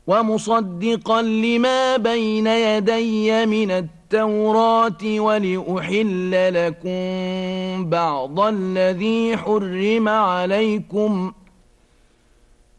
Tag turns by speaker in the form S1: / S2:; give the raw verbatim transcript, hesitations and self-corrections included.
S1: ومصدقا لما بين يدي من التوراة ولأحل لكم بعض الذي حرم عليكم